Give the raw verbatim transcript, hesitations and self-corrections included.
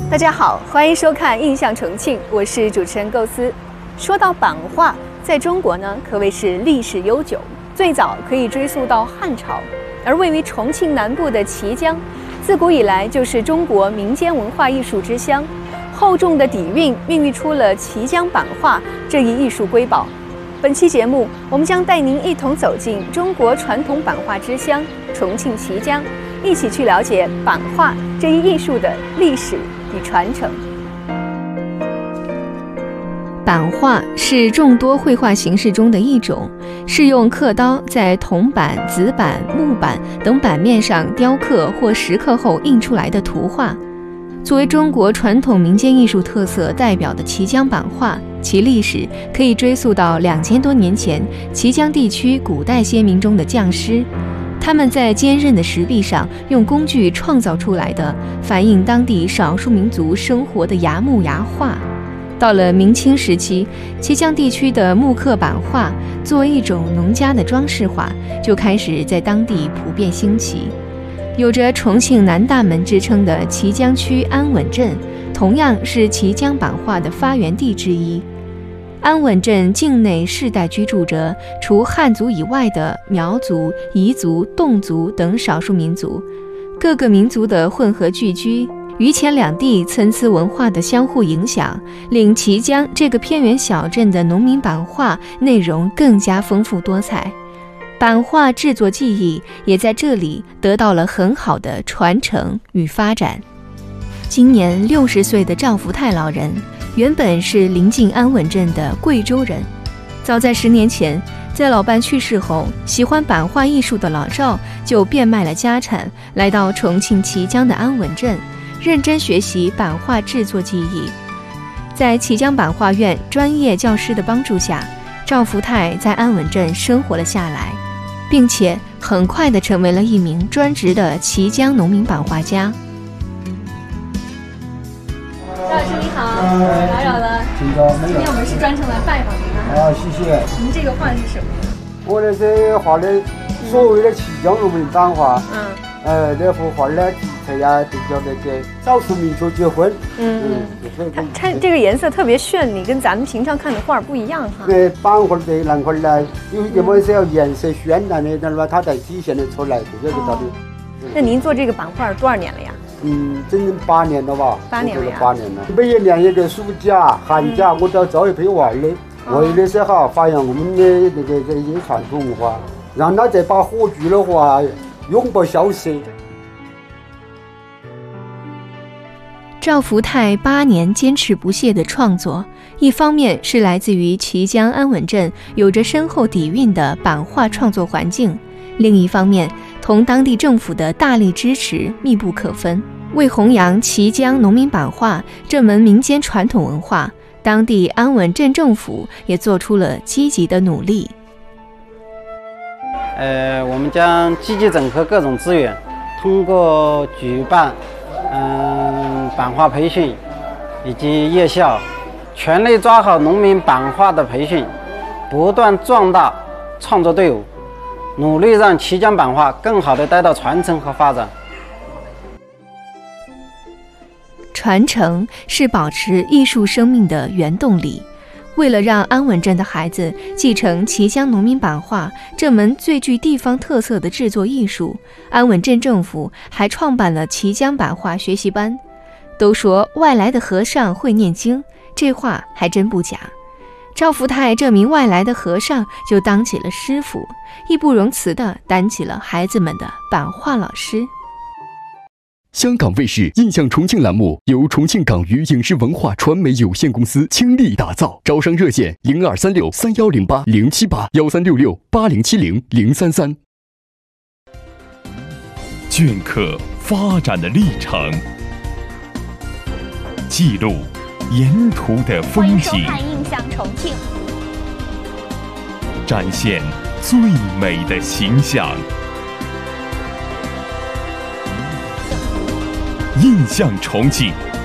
大家好，欢迎收看《印象重庆》，我是主持人构思。说到版画，在中国呢可谓是历史悠久，最早可以追溯到汉朝。而位于重庆南部的綦江，自古以来就是中国民间文化艺术之乡。厚重的底蕴孕育出了綦江版画这一艺术瑰宝。本期节目，我们将带您一同走进中国传统版画之乡重庆綦江，一起去了解版画这一艺术的历史与传承。版画是众多绘画形式中的一种，是用刻刀在铜板、紫板、木板等板面上雕刻或蚀刻后印出来的图画。作为中国传统民间艺术特色代表的綦江版画，其历史可以追溯到两千多年前綦江地区古代先民中的匠师，他们在坚韧的石壁上用工具创造出来的反映当地少数民族生活的崖木崖画。到了明清时期，綦江地区的木刻版画作为一种农家的装饰画，就开始在当地普遍兴起。有着重庆南大门之称的綦江区安稳镇，同样是綦江版画的发源地之一。安稳镇境内世代居住着除汉族以外的苗族、彝族、侗族等少数民族，各个民族的混合聚居，榆钱两地参差文化的相互影响，令綦江这个偏远小镇的农民版画内容更加丰富多彩。版画制作技艺也在这里得到了很好的传承与发展。今年六十岁的赵福泰老人原本是临近安稳镇的贵州人，早在十年前，在老伴去世后，喜欢版画艺术的老赵就变卖了家产，来到重庆綦江的安稳镇，认真学习版画制作技艺。在綦江版画院专业教师的帮助下，赵福泰在安稳镇生活了下来，并且很快地成为了一名专职的綦江农民版画家。赵老师你好，打扰了。今天我们是专程来拜访您的。 啊，谢谢。 您这个画是什么？ 我那是画的所谓的綦江农民版画。 嗯。 呃，那幅画呢，题材呀，就叫那个少数民族结婚。 嗯嗯。它它这个颜色特别绚丽，跟咱们平常看的画不一样哈。 对，版画的那块呢，有一点么是要颜色绚烂的，那么它才体现得出来，这个道理。 那您做这个版画多少年了呀？ 嗯，整整八年了吧。 八年了呀。 八年了。每一年一个暑假、寒假，我都要招一批娃儿的，为的是哈发扬我们的那个这些传统文化，让他再把火炬的话永不消失。 赵福泰八年坚持不懈的创作，一方面是来自于綦江安稳镇有着深厚底蕴的版画创作环境，另一方面同当地政府的大力支持密不可分。为弘扬綦江农民版画这门民间传统文化，当地安稳镇政府也做出了积极的努力。 呃，我们将积极整合各种资源，通过举办嗯版画培训以及夜校，全力抓好农民版画的培训，不断壮大创作队伍，努力让綦江版画更好地得到传承和发展。 传承是保持艺术生命的原动力。为了让安稳镇的孩子继承綦江农民版画这门最具地方特色的制作艺术，安稳镇政府还创办了綦江版画学习班。都说外来的和尚会念经，这话还真不假。赵福泰这名外来的和尚就当起了师傅，义不容辞地担起了孩子们的版画老师。 香港卫视印象重庆栏目由重庆港娱影视文化传媒有限公司倾力打造，招商热线零二三六三幺零八零七八幺三六六八零七零零三三。 镌刻发展的历程，记录沿途的风景， 欢迎收看《印象重庆》， 展现最美的形象。印象重庆。